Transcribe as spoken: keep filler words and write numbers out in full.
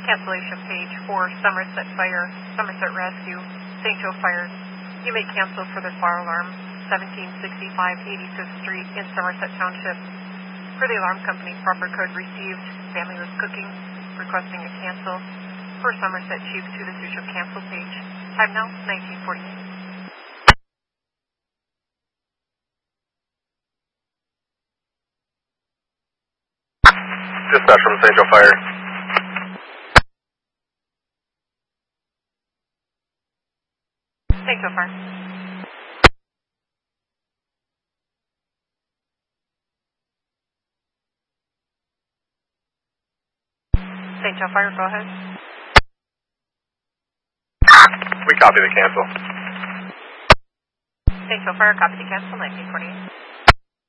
cancellation page for Somerset Fire, Somerset Rescue, Saint Joe Fire. You may cancel for the fire alarm, seventeen sixty-five eighty-fifth Street in Somerset Township. For the alarm company, proper code received. Family was cooking, requesting a cancel. For Somerset Chief to the Saint Joe cancel page. Time now, nineteen forty-eight. Dispatch from Saint Joe Fire. Saint Joe Fire. Saint Joe Fire, go ahead. We copy the cancel. Saint Joe Fire, copy the cancel, nineteen forty-eight.